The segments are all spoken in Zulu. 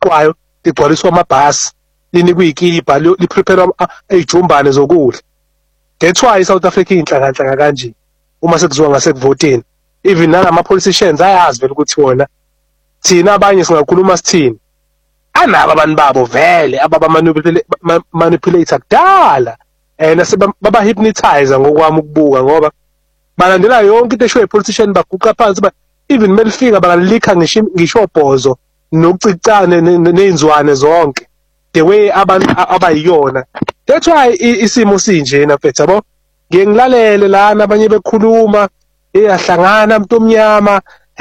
liqoqwayo ligcwaliswa amabhasi linikwa iyikipa liprepare ejumbane zokudla. That's why iSouth Africa inhlanga kanje uma sekuziwa ngasekuvoteni. Even nalama politicians ayazi vele ukuthi wona thina abanye singakhuluma sithini. Anaba abantu babo vele ababa manipulate kudala baba hypnotize ngokwami ukubuka ngoba balandela yonke into eshoyo politician baguqa phansi even melifika bangalikha ngisho bhozo nokucicane nezizwane zonke the way abantu abayiyona. That's why isimo sinje na mfethu yabo ngeke ngilalele lana abanye bekhuluma eyahlangana umuntu omnyama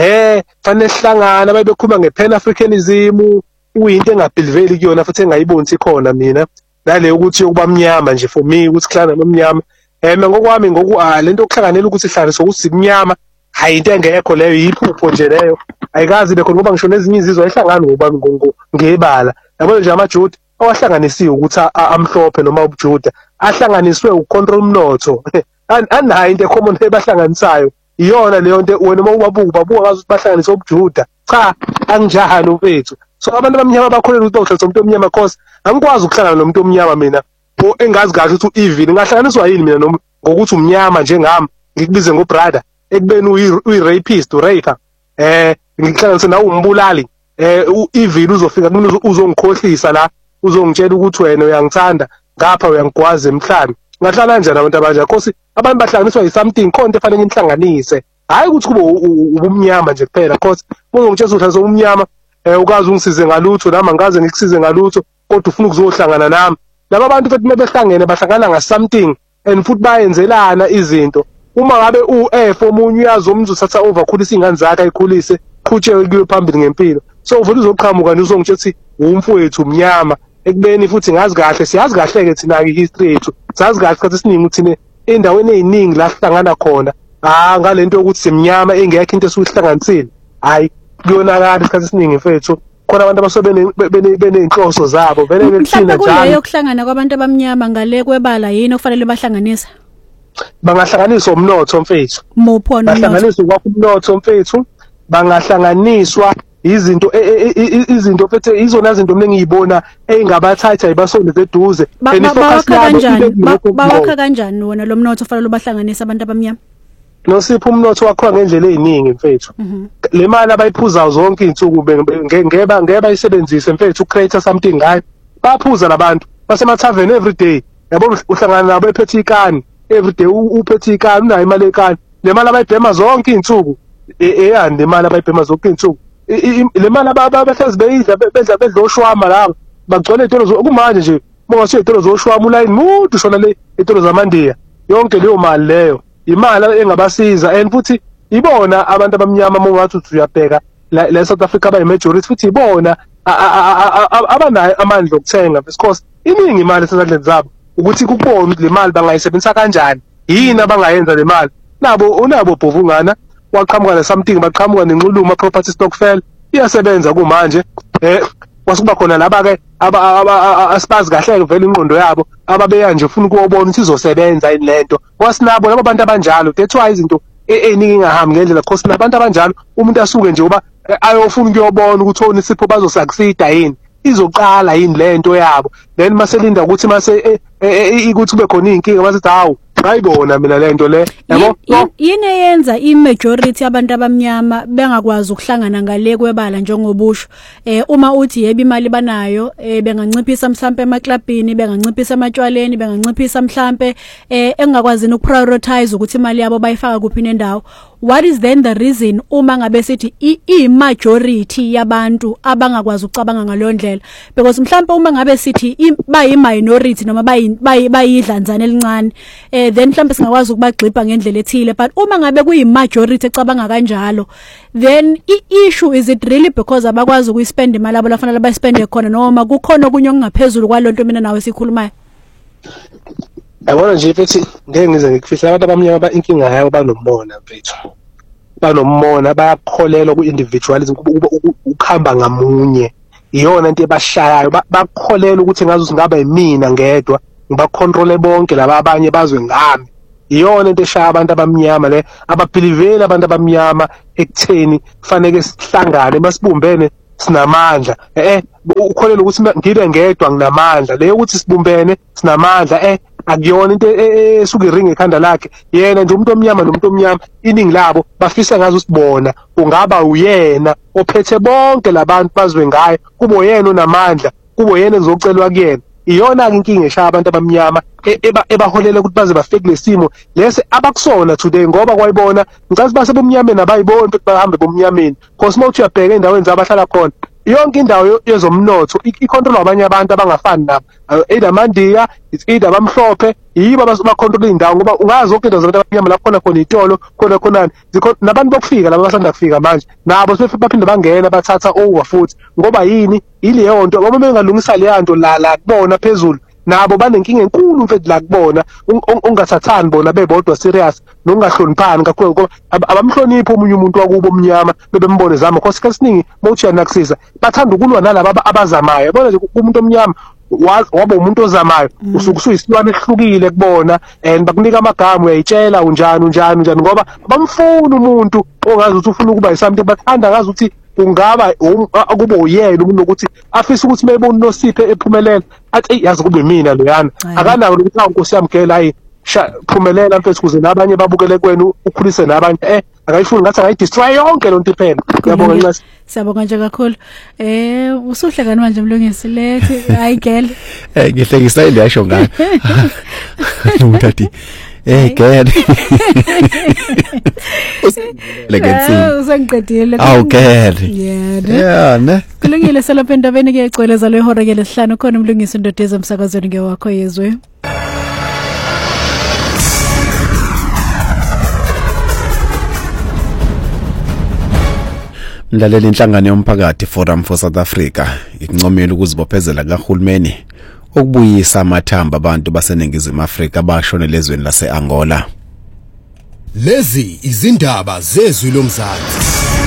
fanele sihlangana bekhuluma ngepan africanism uyinto engabhiliveli kuyona futhi engayiboni ikhona mina nale ukuthi ukuba mnyama nje for me ukuthi kuhlangana nomnyama ngokwami lento okuhlanganela ukuthi ihlanganise ukuthi imnyama hayi into engekho leyo yiphupho nje leyo ayikazi bekhona ngoba ngisho nezinye izizwe ayihlangani ngoba ngebala yabo nje amaJuda awahlanganisiwe ukuthi amhlophe noma ubuJuda ahlanganiswe ucontrol umnotho anayi into common ebahlanganisayo iyona leyo nto wena uma ubabuka ngazi ukuthi bahlanganise ubuJuda cha anginjalo mfethu. So abantu abamnyama bakholela ukuthi uhlala umuntu omnyama cause angikwazi ukuhlangana nomuntu omnyama mina engazi kahle ukuthi evil ngahlanganiswa yini mina ngokuthi umnyama njengami ngikubize ngobrother ekubeni uyi-rapist uraper ngikuhlanganise nawe umbulali evil uzofika kumina uzongikhohlisa la uzongitshela ukuthi wena uyangithanda ngapha uyangigwaza emhlanje ngahlala kanjani abantu abanje cause abantu bahlanganiswa yi-something khona efanele ngimhlanganise hayi ukuthi kube ubumnyama nje kuphela cause ungongitshela ukuthi umnyama ukazi ungisize ngalutho nami angaze ngikusize ngalutho kodwa ufuna ukuzohlangana nami laba bantu futhi bebehlangene bahlangana nga something and futhi bayenzelana izinto uma ngabe omunye uyazi umuntu uthatha over khulisa ingane zakhe ayikhulise qhutshe kuyo phambili ngempilo so uvela uzoqhamuka nje uzongitshela ukuthi umfowethu umnyama ekubeni futhi ngazi kahle siyazi kahle ke thina history yethu sazi kahle ukuthi siningi uthine endaweni eziningi la sihlangana khona ngalento ukuthi simnyama engekho into esihlanganisile hayi kuyonakala isikhathi esiningi mfethu khona abantu abasobe benenhloso zabo vele bethina njalo kuleyo kuhlangana kwabantu abamnyama ngale kwebala yini okufanele bahlanganisa bangahlanganiswa umnotho mfethu bahlanganiswa umnotho mfethu bangahlanganiswa izinto mfethu izona zinto mina ngiyibona engabathatha ibasondeze eduze bawakha kanjani wona lo mnotho ofanele ubahlanganisa abantu abamnyama nosipho umnotho wakho ngendlela eziningi mfethu le mali abayiphuzayo zonke izinsuku ngeke bayisebenzise mfethu ucreate something ngayo baphuza labantu basemathaveni every day yabo uhlangana nabo ephethe ikani every day uphethe ikani unayo imali ekani le mali abayibhema zonke izinsuku eyani le mali abayibhema zonke izinsuku le mali abahlezi bedla oshwama labo bagcwele izitolo kumanje nje mongasiyo izitolo zoshwama uline mude shona le izitolo zamandiya yonke leyo mali leyo imali engabasiza and futhi ibona abantu abamnyama mongathi uyabheka la South Africa abayi majority futhi ibona abanayo amandla okuthenga because iningi imali esezandleni zabo ukuthi kubona le mali bangayisebenzisa kanjani yini abangayenza le mali unabo bhovungana waqhamuka na something baqhamuka nenxuluma property stockfell iyasebenza kumanje wasukuba khona laba ke asibazi kahle vele ingqondo yabo ababeya nje ufuna ukubona ukuthi izosebenza inlento wasinabo laba bantu abanjalo that's why izinto eningi ingahambi ngendlela because nabantu abanjalo umuntu asuke nje uba ayofuna ukuyobona ukuthi oni sipho bazosucceed yini izoqala yini lento yabo then maselinda ukuthi mase ukuthi kube khona inkinga masithi hawu bayibona mina lento le yabo yini eyenza imajority abantu abamnyama bengakwazi ukuhlangana ngale kwebala njengobusho uma uthi yebo imali banayo benganciphisa mhlambe emaclubini benganciphisa ematshwaleni benganciphisa mhlambe engakwazi ukuprioritize ukuthi imali yabo bayifaka kuphi nendawo. What is then the reason uma ngabe sithi i-majority yabantu abangakwazi ukucabanga ngalo ndlela because mhlambe uma ngabe sithi bayi minority noma bayidlanzana elincane then mhlambe singakwazi ukubagxipa ngendlela ethile but uma ngabe kuyi majority ecabanga kanjalo then i-issue is it really because abakwazi ukuyispend imali abo lafanele bayispende khona noma kukhona okunye okungaphezulu kwalonto mina nawe sikhulumayo. Yabona nje mfethu ngeke ngize ngikufihla abantu abamnyama inkinga yabo banomona mfethu banomona bayakholelwa ku-individualism ukuhamba ngamunye iyona into ebashayayo bakholelwa ukuthi ngazo singaba yimina ngedwa ngibacontrole bonke laba abanye bazwe ngami iyona into eshaya abantu abamnyama le ababhiliveli abantu abamnyama ekutheni kufanele sihlangane basibumbene sinamandla ukholelwa ukuthi ngibe ngedwa nginamandla leyo ukuthi sibumbene sinamandla akuyona into esuka iringa ekhanda lakhe yena nje umuntu omnyama nomuntu omnyama iningi labo bafisa ngazo usibona kungaba uyena ophethe bonke labantu bazwe ngayo kube uyena onamandla kube uyena ezocelwa kuyena iyona inkinga eshaya abantu abamnyama ebaholela ukuthi baze bafike lesimo lese abakusona today ngoba kwayibona ngicela basebomnyameni abayiboni ukuthi bahambe bomnyameni because mawuthi uyabheka endaweni zabahlala khona yonke indawo yezomnotho icontrol abanye abantu abangafani nabo edamandiya either abamhlophe yibo abacontrol indawo ngoba ungazi ukuthi into zabantu abanyama lapho khona itolo khona nabantu bokufika laba basanda kufika manje nabo baphinde bangena bathatha over futhi ngoba yini ileyo nto ngoba bengalungisa le yanto la kubona phezulu nabo banenkinga enkulu mfethu la kubona ungathathani bona bebodwa serious nokungahloniphani kakhulu ngoba abamhloniphi omunye umuntu wakubo omnyama bebembone zama because kasiningi mawuthi yanakusisa bathanda ukulwa nalabo abazamayo yabona nje umuntu omnyama waba umuntu ozamayo usuke usuyisilwane ehlukile kubona and bakunika amagama uyayitshela unjani ngoba bamfuna umuntu ongazi ukuthi ufuna ukuba isomething bathanda ngazi ukuthi ungaba kube uyena umuntu ukuthi afisa ukuthi mayibona uNosiphe ephumelela athi yazi kube mina loyana akanako ukuthi awunkosi yamgela hayi phumelela mfethu kuze nabanye babukele kwena ukhulise nabanye akayifuni ngathi angayidestroy yonke lonto iphela yabonga Ncasi siyabonga nje kakhulu usuhle kani manje Mlungisi lethi hayi gele ngihlekisa ile yasho ngani uthi gele usengiqedile gele yeah ne kulungile selapha endabeni ke icweleza lehora ke lesihlanu khona Mlungisi Ndodezi emsakazweni ngewakho yezwe Mlaleli inhlangano yomphakathi Forum for South Africa incomela ukuzibophezela kahulumeni ukubuyisa amathamba abantu baseningizimu Afrika abashonele ezweni lase-Angola. Lezi izindaba zezwi lomzansi.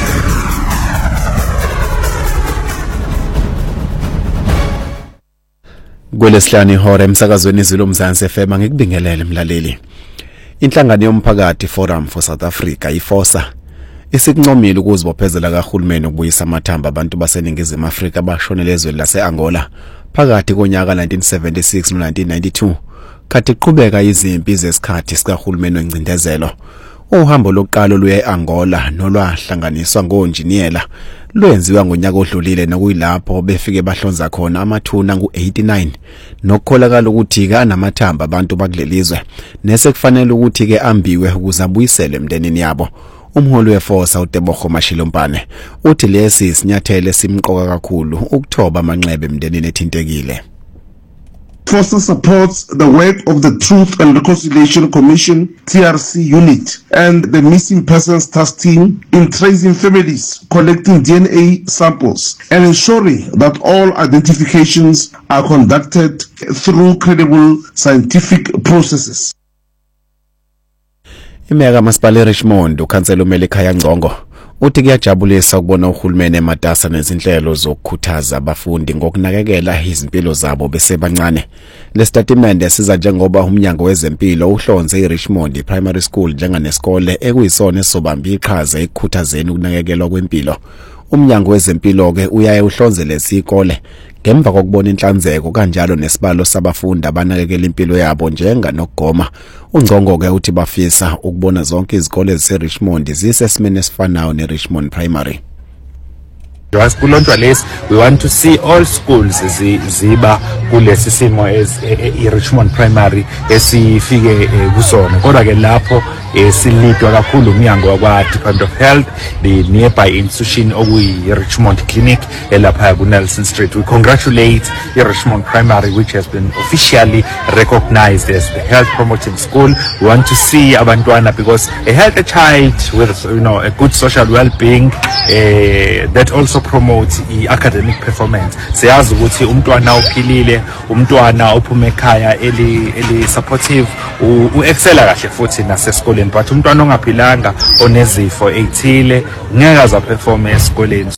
Kwelesihlanu ihora emsakazweni izwi lomzansi FM ngikubingelele mlaleli. Inhlangano yomphakathi Forum for South Africa iFosa isincomile ukuzibophezela kahulumeni ukubuyisa amathamba abantu baseningizimu Afrika abashonele ezweni lase-Angola phakathi konyaka 1976 no1992 kathi iqhubeka izimpi zesikhathi sikahulumeni wencindezelo. Uhambo lokuqala luye eAngola nolwahlanganiswa ngonjiniyela lwenziwa ngonyaka odlulile nokuyilapho befike bahlonza khona amathuna ngu89 nokukholakala ukuthi ke anamathamba abantu bakulelizwe nese kufanele ukuthi ke ambiwe ukuze abuyisele emndenini yabo. Umholi weFosa uTebogo Mashilompane uthi lesi sinyathele simqoka kakhulu ukuthoba amanxebe emndenini ethintekile. Fosa supports the work of the Truth and Reconciliation Commission TRC unit and the Missing Persons Task Team in tracing families, collecting DNA samples, and ensuring that all identifications are conducted through credible scientific processes. Imeka masipala eRichmond ukhansela uMele Khaya Ngcongo uthi kuyajabulisa ukubona uhulumeni ematasa nezinhlelo zokukhuthaza abafundi ngokunakekela izimpilo zabo besebancane. Lesitatimende siza njengoba umnyango wezempilo uhlonze iRichmond Primary School njenganesikole ekuyisona esobamba iqhaza ekukhuthazeni ukunakekelwa kwempilo. Umnyango wezempilo ke uyaye uhlonze lesikole ngemva kokubona inhlanzeko kanjalo nesibalo sabafundi abanakekela impilo yabo njenga nokugoma. Ungcongo ke uthi bafisa ukubona zonke izikole eziseRichmond zisesimene esifanayo neRichmond Primary. Kulonjwa lesi we want to see all schools ziba kulesi simo eRichmond Primary esifike kusona kodwa ke lapho silidwa kakhulu umnyango wakwa Department of Health the nearby institution okuyiRichmond Clinic elapha kuNelson Street. We congratulate iRichmond Primary which has been officially recognized as the health promoting school. We want to see abantwana because a healthy child with a good social well-being that also promotes academic performance. Siyazi ukuthi umntwana ophilile umntwana ophuma ekhaya eli supportive uexcella kahle futhi nasesikoleni but umntwana ongaphilanga onezifo ezithile ngeke azaperform esikoleni.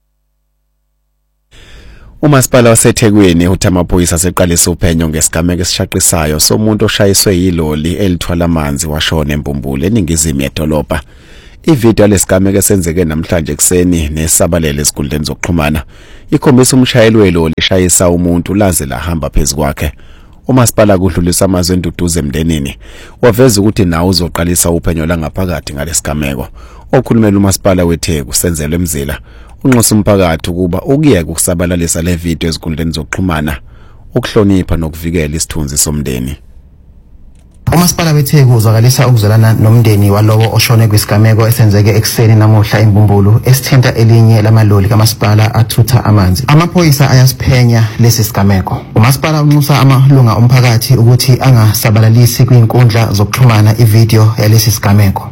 Umasipala waseThekwini uthi amaphoyisa aseqalisa uphenyo ngesigameko esishaqisayo somuntu oshayiswe yiloli elithwala amanzi washona eMbumbulu eningizimu yedolobha. Ivideo lesigameko esenzeke namhlanje ekseni nesabalele esikhundleni zokuxhumana ikhombisa umshayeli weloli eshayisa umuntu laze lahamba phezukwakhe. Umasipala kudlulisa amazwe enduduze emndenini waveza ukuthi nawo uzoqalisa uphenyo langaphakathi ngalesigameko. Okhulumela umasipala weTheku Senzelwe Mzila unxusa umphakathi ukuba ukuyeka ukusabalalisa le video ezikhundleni zokuxhumana ukuhlonipha nokuvikela isithunzi somndeni. Umasipala weTheku uzwakalisa ukuzolana nomndeni walowo oshone kwisigameko esenzeke ekseni namuhla eMbumbulu esithinta elinye lamaloli kamasipala athutha amanzi. Amaphoyisa ayasiphenya lesi sigameko. Umasipala unxusa amalunga omphakathi ukuthi angasabalalisi kwinkundla zokuxhumana ivideo yalesi sigameko.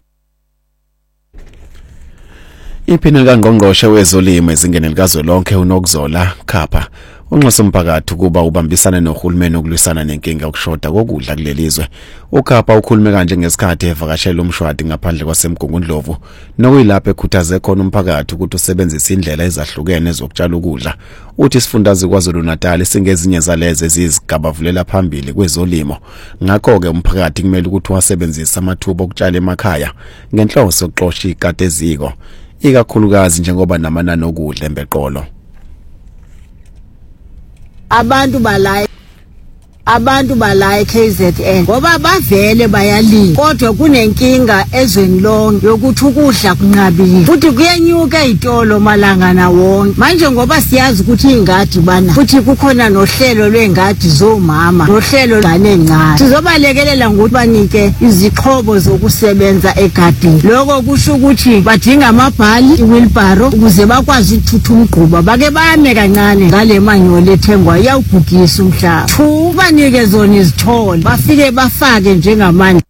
Iphini kaNgqongqoshe wezolimo ezingeni likazwelonke uNokzola Khapha unxusa umphakathi ukuba ubambisane nohulumeni ukulwisana nenkinga yokushoda kokudla kulelizwe. uKhapha ukhulume kanje ngesikhathi evakashela umshwadi ngaphandle kwaseMgungundlovu nokuyilapho ekhuthaze khona umphakathi ukuthi usebenzise indlela ezahlukene zokutshala ukudla. Uthi isifundazwe KwaZulu-Natal singezinye zalezi ezizigaba vulela phambili kwezolimo. Ngakho-ke umphakathi kumele ukuthi wasebenzise amathuba okutshala emakhaya ngenhloso yokuxosha ikati eziko ikakhulukazi njengoba namanani okudla embeqolo. Abantu bala KZN ngoba bavele bayalima kodwa kunenkinga ezweni lonke yokuthi ukudla kunqabile futhi kuyenyuka izitolo malanga na wonke. Manje ngoba siyazi ukuthi ingadi bana futhi kukhona nohlelo lwengadi zomama nohlelo lanencane sizobalekelela ngokuthi banike izixhobo zokusebenza egadini. Lokho kusho ukuthi badinga amabhali iwheelbarrow ukuze bakwazi ukuthutha umgquba bake bame kancane ngale manyolo ethengwa yawubhukisa umhlaba banike zona izithole bafike bafake njengamanje.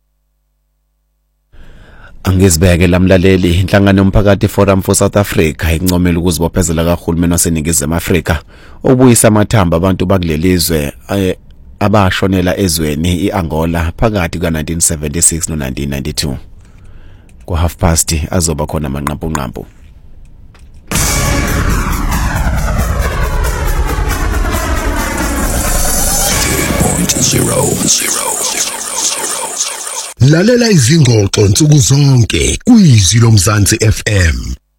Angizibeke lamlaleli inhlangano yomphakathi Forum for South Africa incomela ukuzibophezela kaHulumeni waseNingizimu Afrika ubuyisa amathamba abantu bakulelizwe abashonela ezweni iAngola phakathi ka1976 no1992. Ku 12:30 azoba khona amanqampunqampu. Lalela izingxoxo nsuku zonke kuyizwi loMzansi FM.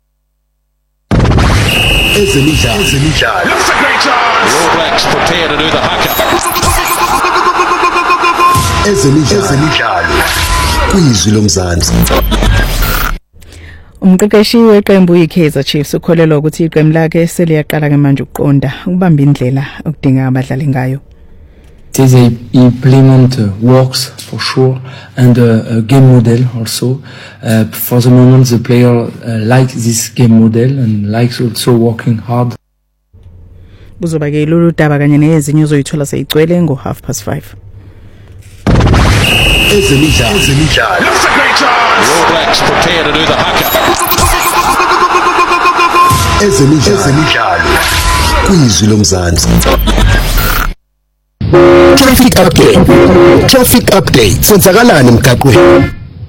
Ezemidlalo. All Blacks prepare to do the haka. Ezemidlalo. Kuyizwi loMzansi. Umqeqeshi weqembu iKaizer Chiefs ukholelwa ukuthi iqembu lakhe seliyaqala ke manje ukuqonda ukubamba indlela okudinga abadlali ngayo. The implement works for sure and a game model also. For the moment the player like this game model and likes also working hard. Kuzoba ke lolu daba kanye nezinye uzoyithola seyigcwele ngo 5:30. Ezemidlalo. All Blacks prepare to do the haka. Ezemidlalo. Kuyizwi loMzansi. Traffic update. Senzakalani emgaqweni?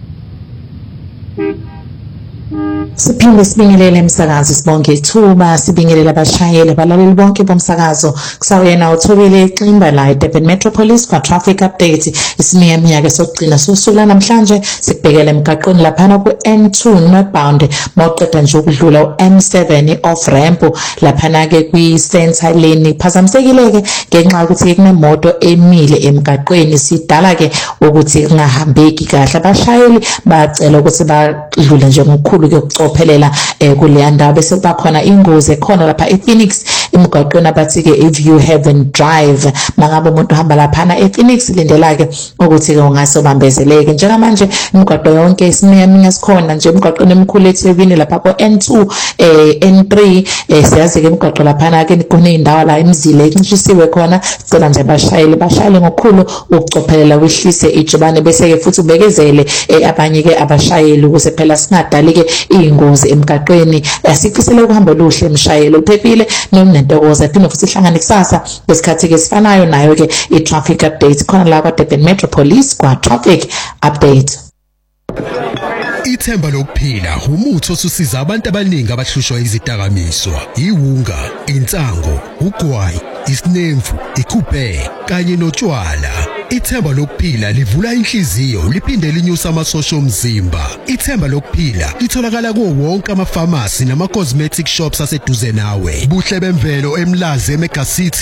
Siphinde sibingelele emsakazo sibonke ithuba sibingelele abashayeli abalaleli bonke bomsakazo kusawuyena uthobile iqimba la eDurban Metropolis kwa traffic update isiminyaminyaka sokugcina sosula namhlanje sikubhekele emgaqweni laphana ku N2 northbound mawuqeda nje ukudlula uM7 off ramp laphana ke kwi center lane phazamisekileke ngenxa ukuthi kunemoto emile emgaqweni sidala ke ukuthi kungahambeki kahle abashayeli bacela ukuthi badlule nje ngokukhulu ke ukuphelela kuleya ndawo bese kuba khona ingozi ekhona lapha ePhoenix emgaqweni abathi ke iView Heaven Drive mangabe umuntu uhamba laphana ePhoenix lindela ke ukuthi ke ungase ubambezeleke njengamanje imigaqo yonke isiminyaminya sikhona nje emgaqweni emkhulu eThekwini lapha ko N2 N3 siyazi ke imigaqo laphana ke kuneyindawo la emzile encishisiwe khona sicela nje bashayele ngokukhulu ukucophelela wehlise ijubane bese ke futhi ubekezele abanye ke abashayeli ukuze phela singadali ke ingozi emgaqweni asifisele ukuhamba luhle emshayeli uphephile nomnentokoza phinde futhi ihlangane kusasa besikhathi ke sifanayo nayo ke i-traffic update khona la kwa Durban Metropolis kwa traffic update. Ithemba lokuphila umuthi osusiza abantu abaningi abahlushwa izidakamizwa iwunga insango ugwayi isinemfu ikhuphe kanye notshwala Ithemba lokuphila livula inhliziyo liphinde linyusa amasosha omzimba. Ithemba lokuphila litholakala kuwo wonke ama-pharmacy nama-cosmetic shops aseduze nawe. Buhle bemvelo eMlazi eMega City